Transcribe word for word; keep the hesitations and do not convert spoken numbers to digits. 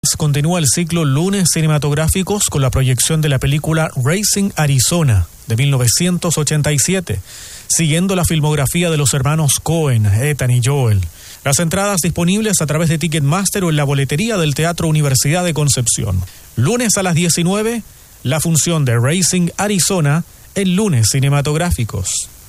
Continúa el ciclo Lunes Cinematográficos con la proyección de la película Raising Arizona de mil novecientos ochenta y siete, siguiendo la filmografía de los hermanos Coen, Ethan y Joel. Las entradas disponibles a través de Ticketmaster o en la boletería del Teatro Universidad de Concepción. Lunes a las diecinueve, la función de Raising Arizona en Lunes Cinematográficos.